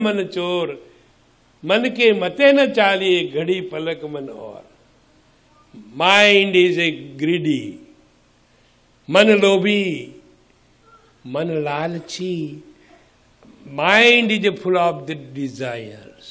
मन चोर, मन के मते न चालिए घड़ी पलक मन और। माइंड इज ए ग्रीडी, मन लोभी, मन लालची। Mind is full of the desires.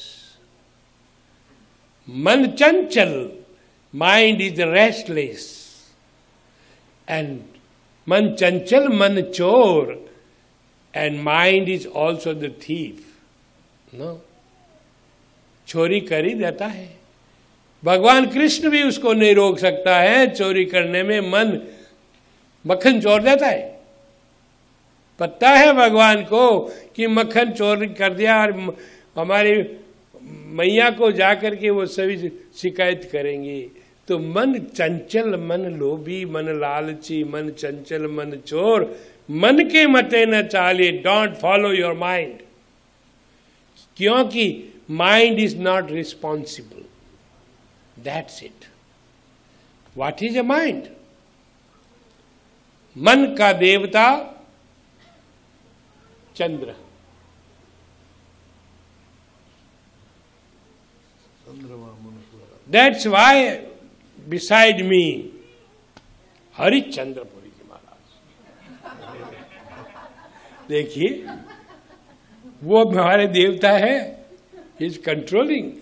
मन चंचल, माइंड इज रेस्टलेस। एंड मन चंचल, मन चोर, and mind is also the thief. No, चोरी कर ही देता है। भगवान कृष्ण भी उसको नहीं रोक सकता है। चोरी करने में मन मक्खन चोर देता है। पता है भगवान को कि मक्खन चोरी कर दिया और हमारी मैया को जाकर के वो सभी शिकायत करेंगे। तो मन चंचल, मन लोभी, मन लालची, मन चंचल, मन चोर, मन के मते न चाले। डोंट फॉलो योर माइंड, क्योंकि mind is not responsible. That's it. What is a mind? मन का देवता चंद्र। दैट्स वाई बिसाइड मी हरिश्चंद्रपुरी के महाराज। देखिए, वो हमारे देवता है। He is controlling.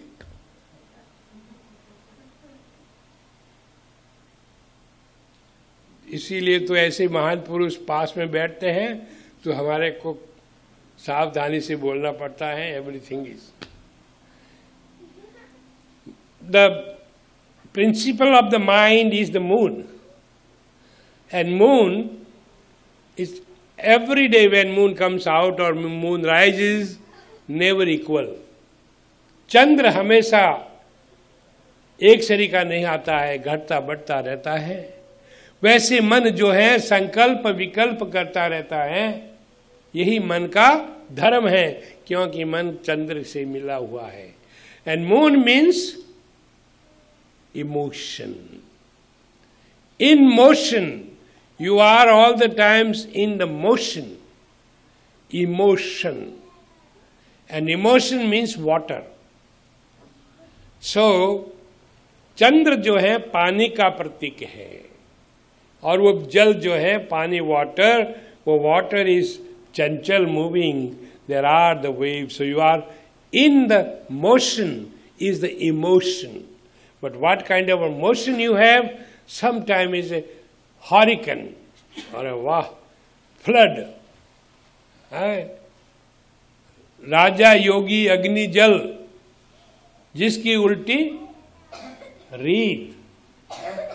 इसीलिए तो ऐसे महान पुरुष पास में बैठते हैं तो हमारे को सावधानी से बोलना पड़ता है। Everything is the principle of the mind is the moon, and moon is every day when moon comes out or moon rises, never equal. चंद्र हमेशा एक सरीका नहीं आता है, घटता बढ़ता रहता है। वैसे मन जो है संकल्प विकल्प करता रहता है। यही मन का धर्म है, क्योंकि मन चंद्र से मिला हुआ है। And moon means emotion. In motion, you are all the times in the motion. Emotion. And emotion means water. So, चंद्र जो है पानी का प्रतीक है, और वो जल जो है पानी, वाटर, वो water is Chanchal, moving. There are the waves. So you are in the motion is the emotion. But what kind of a motion you have? Sometimes is a hurricane, अरे वाह, फ्लड है। राजा योगी अग्नि जल, जिसकी उल्टी रीत।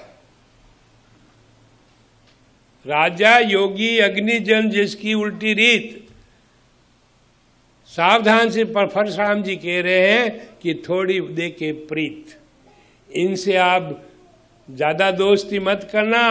राजा योगी अग्नि जल, जिसकी उल्टी रीत। सावधान से परशुराम जी कह रहे हैं कि थोड़ी देखे प्रीत, इनसे आप ज्यादा दोस्ती मत करना।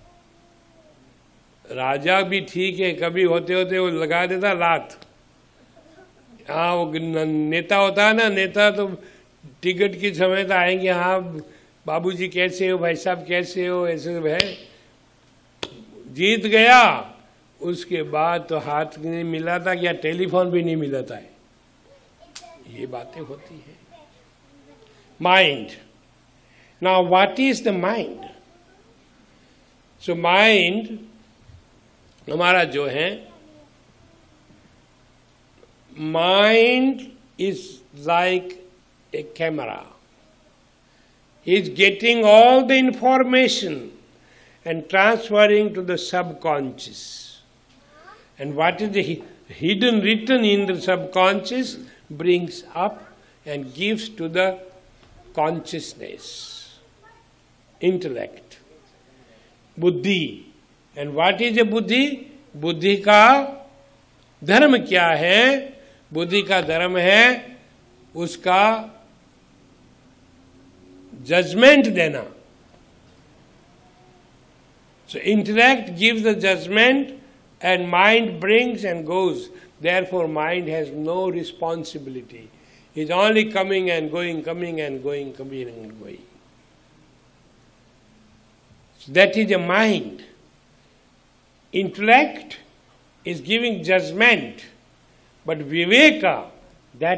राजा भी ठीक है, कभी होते होते वो लगा देता लात। हाँ, वो नेता होता है ना, नेता तो टिकट की समय तो आएंगे, हाँ बाबूजी कैसे हो, भाई साहब कैसे हो, ऐसे है। जीत गया, उसके बाद तो हाथ नहीं मिला था, या टेलीफोन भी नहीं मिला था। ये बातें होती है। Mind. Now what is the mind? So mind हमारा जो है, mind is like a camera. He is getting all the information and transferring to the subconscious. And what is the hidden written in the subconscious brings up and gives to the consciousness, intellect, buddhi. And what is a buddhi? बुद्धि का धर्म क्या है? बुद्धि का धर्म है उसका जजमेंट देना. So intellect gives the judgment and mind brings and goes. Therefore mind has no responsibility. It's only coming and going, coming and going, coming and going. So that is a mind. Intellect is giving judgment, but viveka